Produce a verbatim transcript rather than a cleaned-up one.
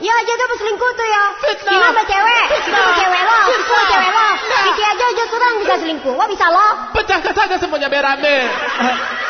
Iya aja tuh selingkuh tuh ya. Fitnah. Gimana sama cewek? Itu Fitnah. cewek lo, itu Fitnah. cewek lo. Nah. Iki aja aja kurang bisa selingkuh. Wah bisa lo. Pecahkan saja semuanya berame.